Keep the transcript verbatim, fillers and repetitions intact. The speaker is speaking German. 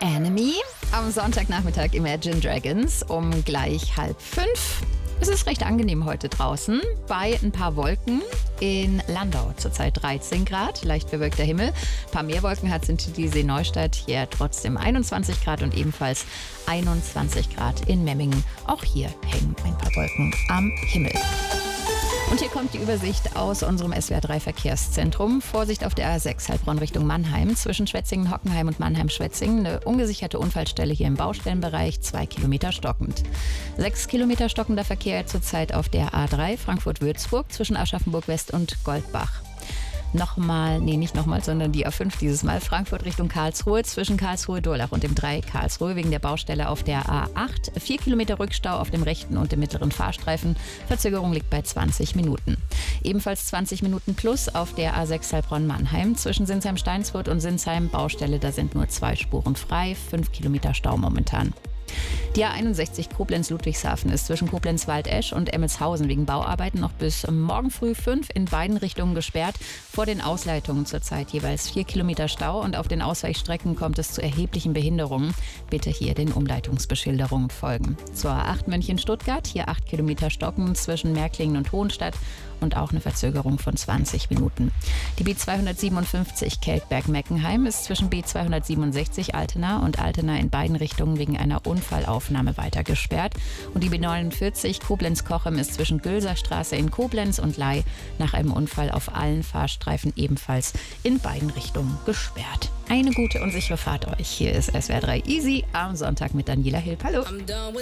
Enemy. Am Sonntagnachmittag Imagine Dragons um gleich halb fünf. Es ist recht angenehm heute draußen, bei ein paar Wolken. In Landau zurzeit dreizehn Grad, leicht bewölkter Himmel. Ein paar mehr Wolken hat sind die See-Neustadt, hier trotzdem einundzwanzig Grad und ebenfalls einundzwanzig Grad in Memmingen. Auch hier hängen ein paar Wolken am Himmel. Und hier kommt die Übersicht aus unserem S W R drei Verkehrszentrum. Vorsicht auf der A sechs Heilbronn Richtung Mannheim. Zwischen Schwetzingen, Hockenheim und Mannheim-Schwetzingen eine ungesicherte Unfallstelle hier im Baustellenbereich. Zwei Kilometer stockend. Sechs Kilometer stockender Verkehr zurzeit auf der A drei Frankfurt-Würzburg zwischen Aschaffenburg-West und Goldbach. Nochmal, nee, nicht nochmal, sondern die A fünf dieses Mal. Frankfurt Richtung Karlsruhe zwischen Karlsruhe-Durlach und dem drei Karlsruhe wegen der Baustelle auf der A acht. Vier Kilometer Rückstau auf dem rechten und dem mittleren Fahrstreifen. Verzögerung liegt bei zwanzig Minuten. Ebenfalls zwanzig Minuten plus auf der A sechs Heilbronn-Mannheim zwischen Sinsheim-Steinsfurt und Sinsheim. Baustelle, da sind nur zwei Spuren frei. Fünf Kilometer Stau momentan. Die A einundsechzig Koblenz-Ludwigshafen ist zwischen Koblenz-Waldesch und Emmelshausen wegen Bauarbeiten noch bis morgen früh fünf in beiden Richtungen gesperrt. Vor den Ausleitungen zurzeit jeweils vier Kilometer Stau und auf den Ausweichstrecken kommt es zu erheblichen Behinderungen. Bitte hier den Umleitungsbeschilderungen folgen. Zur A acht München-Stuttgart, hier acht Kilometer stocken zwischen Märklingen und Hohenstadt und auch eine Verzögerung von zwanzig Minuten. Die B zweihundertsiebenundfünfzig Keltberg-Meckenheim ist zwischen B zweihundertsiebenundsechzig Altena und Altena in beiden Richtungen wegen einer Unfallaufnahme weiter gesperrt. Und die B neunundvierzig Koblenz-Kochem ist zwischen Gülserstraße in Koblenz und Ley nach einem Unfall auf allen Fahrstreifen ebenfalls in beiden Richtungen gesperrt. Eine gute und sichere Fahrt euch. Hier ist S W R drei Easy am Sonntag mit Daniela Hilp. Hallo.